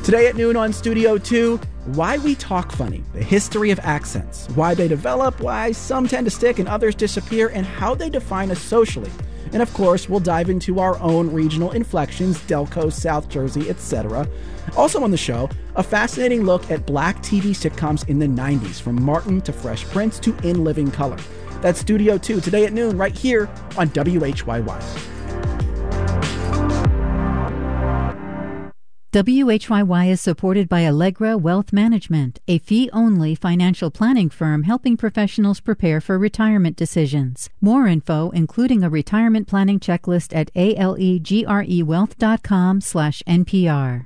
Today at noon on Studio 2, why we talk funny, the history of accents, why they develop, why some tend to stick and others disappear, and how they define us socially. And of course, we'll dive into our own regional inflections, Delco, South Jersey, etc. Also on the show, a fascinating look at black TV sitcoms in the 90s, from Martin to Fresh Prince to In Living Color. That's Studio 2, today at noon, right here on WHYY. WHYY is supported by Allegra Wealth Management, a fee-only financial planning firm helping professionals prepare for retirement decisions. More info, including a retirement planning checklist, at alegrewealth.com/NPR.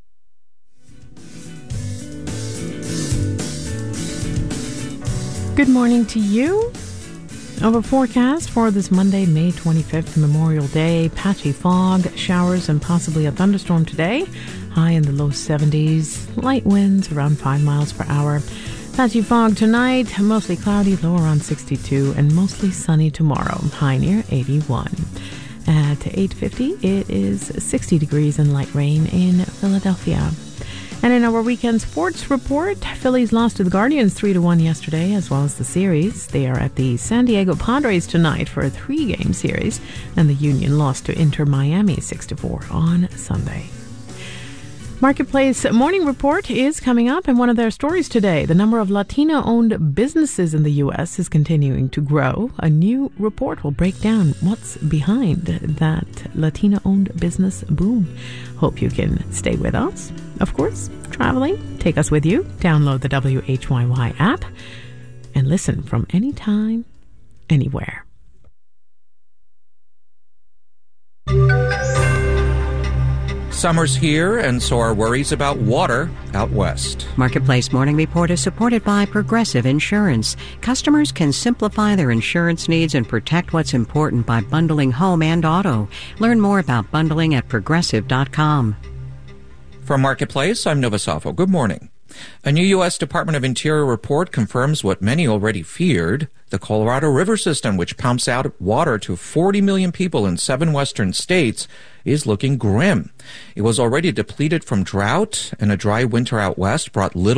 Good morning to you. Our forecast for this Monday, May 25th, Memorial Day: patchy fog, showers, and possibly a thunderstorm today. High in the low 70s, light winds around 5 miles per hour. Patchy fog tonight, mostly cloudy, low around 62, and mostly sunny tomorrow, high near 81. At 8:50, it is 60 degrees and light rain in Philadelphia. And in our weekend sports report, Phillies lost to the Guardians 3-1 yesterday, as well as the series. They are at the San Diego Padres tonight for a 3-game series, and the Union lost to Inter Miami 6-4 on Sunday. Marketplace Morning Report is coming up, and one of their stories today: the number of Latino-owned businesses in the U.S. is continuing to grow. A new report will break down what's behind that Latino-owned business boom. Hope you can stay with us. Of course, traveling, take us with you. Download the WHYY app and listen from anytime, anywhere. Summer's here, and so are worries about water out west. Marketplace Morning Report is supported by Progressive Insurance. Customers can simplify their insurance needs and protect what's important by bundling home and auto. Learn more about bundling at Progressive.com. From Marketplace, I'm Novosafo. Good morning. A new U.S. Department of Interior report confirms what many already feared. The Colorado River system, which pumps out water to 40 million people in 7 western states, is looking grim. It was already depleted from drought, and a dry winter out west brought little